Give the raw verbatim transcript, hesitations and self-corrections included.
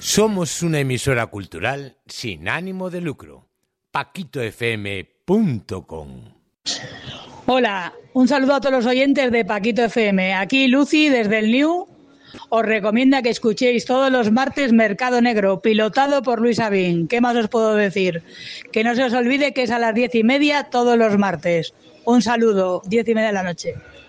Somos una emisora cultural sin ánimo de lucro. paquito f m punto com. Hola, un saludo a todos los oyentes de Paquito F M. Aquí Lucy desde el New os recomienda que escuchéis todos los martes Mercado Negro, pilotado por Luis Abín. ¿Qué más os puedo decir? Que no se os olvide que es a las diez y media todos los martes. Un saludo, diez y media de la noche.